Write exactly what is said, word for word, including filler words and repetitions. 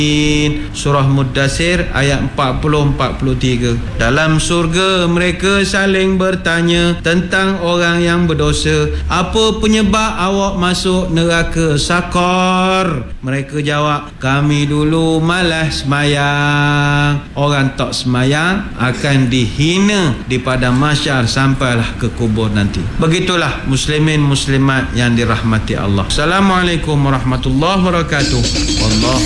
Surah Muddassir ayat empat puluh empat puluh tiga. Dalam surga mereka saling bertanya tentang orang yang berdosa, apa penyebab awak masuk neraka Sakar? Mereka jawab, kami dulu malas semayang. Orang tak semayang akan dihina di padang mahsyar sampailah ke kubur nanti. Begitulah muslimin muslimat yang dirahmati Allah. Assalamualaikum warahmatullahi wabarakatuh. Wallah